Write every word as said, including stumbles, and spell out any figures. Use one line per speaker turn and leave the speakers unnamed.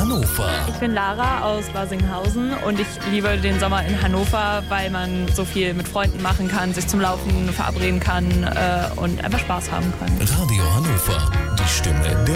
Hannover.
Ich bin Lara aus Barsinghausen und ich liebe den Sommer in Hannover, weil man so viel mit Freunden machen kann, sich zum Laufen verabreden kann äh, und einfach Spaß haben kann.
Radio Hannover, die Stimme der